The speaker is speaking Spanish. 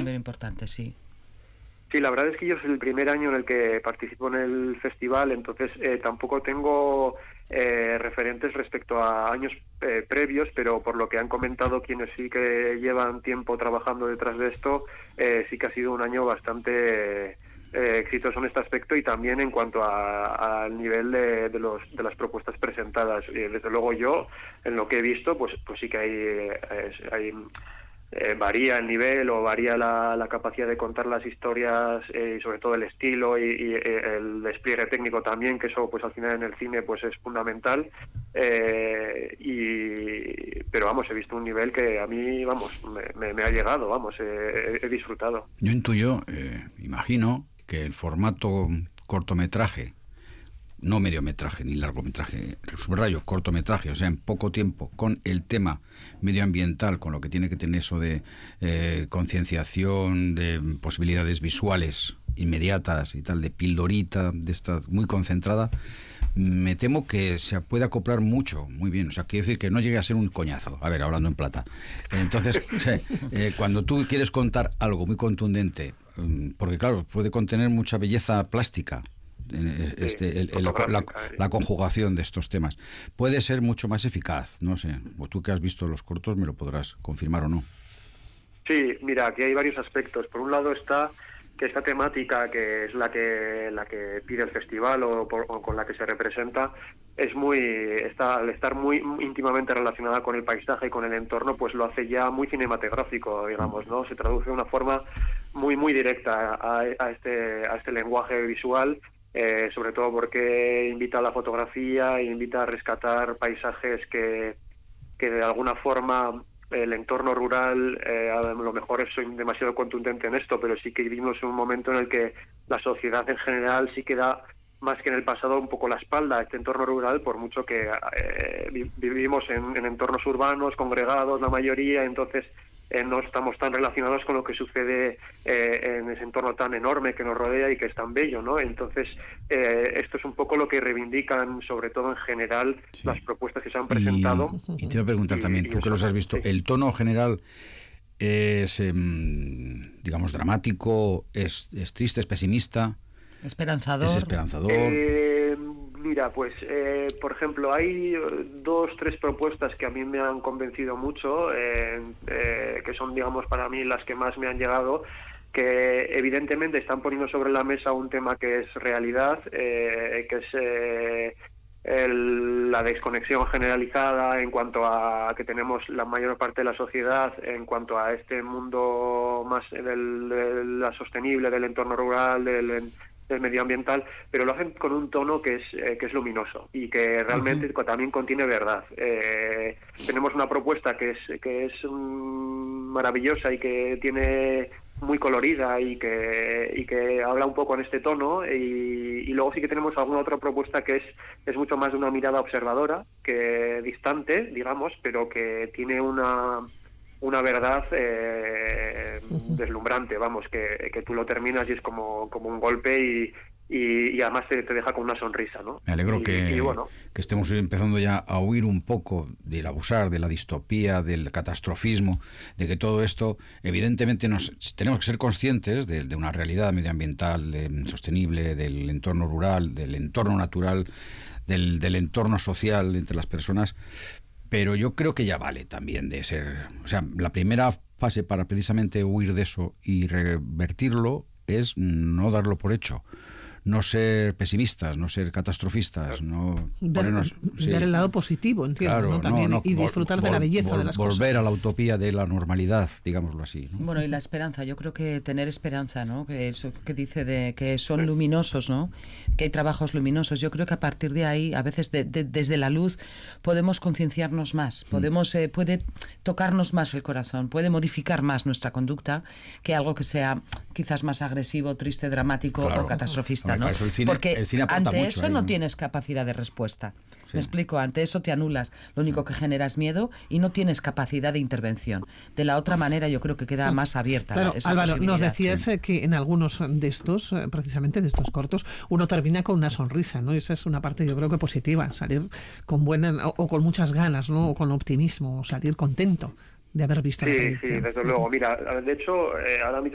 cambio importante, sí. Sí, la verdad es que yo es el primer año en el que participo en el festival, entonces tampoco tengo referentes respecto a años previos, pero por lo que han comentado quienes sí que llevan tiempo trabajando detrás de esto, sí que ha sido un año bastante exitoso en este aspecto, y también en cuanto al nivel de las propuestas presentadas. Desde luego yo, en lo que he visto, pues sí que hay varía el nivel o varía la capacidad de contar las historias, y sobre todo el estilo y el despliegue técnico también, que eso pues al final en el cine pues es fundamental, pero vamos, he visto un nivel que a mí, vamos, me ha llegado, vamos, he disfrutado. Yo intuyo, imagino que el formato cortometraje, no mediometraje ni largometraje, subrayo, cortometraje, o sea, en poco tiempo, con el tema medioambiental, con lo que tiene que tener eso de concienciación, de posibilidades visuales inmediatas y tal, de pildorita, de esta muy concentrada, me temo que se puede acoplar mucho, muy bien. O sea, quiere decir que no llegue a ser un coñazo, a ver, hablando en plata. Entonces, cuando tú quieres contar algo muy contundente, porque claro, puede contener mucha belleza plástica, la conjugación de estos temas puede ser mucho más eficaz, no sé, o tú que has visto los cortos me lo podrás confirmar o no. Sí, mira, aquí hay varios aspectos. Por un lado está que esta temática, que es la que pide el festival o con la que se representa, al estar muy íntimamente relacionada con el paisaje y con el entorno, pues lo hace ya muy cinematográfico, digamos, ¿no? Se traduce de una forma muy muy directa a este lenguaje visual. Sobre todo porque invita a la fotografía e invita a rescatar paisajes que de alguna forma el entorno rural, a lo mejor soy demasiado contundente en esto, pero sí que vivimos en un momento en el que la sociedad en general sí que da, más que en el pasado, un poco la espalda a este entorno rural, por mucho que vivimos en entornos urbanos, congregados la mayoría, entonces no estamos tan relacionados con lo que sucede en ese entorno tan enorme que nos rodea y que es tan bello, ¿no? Entonces, esto es un poco lo que reivindican, sobre todo en general, sí, las propuestas que se han presentado. Y te voy a preguntar también, tú que los has visto, sí, ¿el tono general es, digamos, dramático, es triste, es pesimista? ¿Esperanzador? ¿Es esperanzador? Mira, pues, por ejemplo, hay 2-3 propuestas que a mí me han convencido mucho, que son, digamos, para mí las que más me han llegado, que evidentemente están poniendo sobre la mesa un tema que es realidad, que es la desconexión generalizada en cuanto a que tenemos la mayor parte de la sociedad en cuanto a este mundo más de la sostenible, del entorno rural, del medioambial, pero lo hacen con un tono que es luminoso y que realmente también contiene verdad. Tenemos una propuesta que es maravillosa y que tiene muy colorida y que habla un poco en este tono, y luego sí que tenemos alguna otra propuesta que es mucho más de una mirada observadora, que distante, digamos, pero que tiene una verdad deslumbrante, vamos, que tú lo terminas y es como un golpe y además te deja con una sonrisa, ¿no? Me alegro que estemos empezando ya a huir un poco del abusar, de la distopía, del catastrofismo, de que todo esto, evidentemente tenemos que ser conscientes de una realidad medioambiental sostenible, del entorno rural, del entorno natural, del entorno social entre las personas. Pero yo creo que ya vale también de ser... O sea, la primera fase para precisamente huir de eso y revertirlo es no darlo por hecho. No ser pesimistas, no ser catastrofistas, no ponernos... Ver el lado positivo, entiendo, claro, ¿no? También, y disfrutar de la belleza de las cosas. Volver a la utopía de la normalidad, digámoslo así, ¿no? Bueno, y la esperanza, yo creo que tener esperanza, ¿no? Que eso que dice de que son luminosos, ¿no? Que hay trabajos luminosos. Yo creo que a partir de ahí, a veces desde la luz, podemos concienciarnos más, puede tocarnos más el corazón, puede modificar más nuestra conducta que algo que sea quizás más agresivo, triste, dramático, claro, o catastrofista, ¿no? Porque el cine ante eso no tienes capacidad de respuesta. Sí. Me explico, ante eso te anulas. Lo único que genera es miedo y no tienes capacidad de intervención. De la otra manera yo creo que queda más abierta. Claro, esa Álvaro, nos decías que en algunos de estos, precisamente de estos cortos, uno termina con una sonrisa, ¿no? Y esa es una parte yo creo que positiva, salir con buena o con muchas ganas, ¿no? O con optimismo, salir contento de haber visto la producción. Sí, desde luego. Mira, de hecho, ahora mismo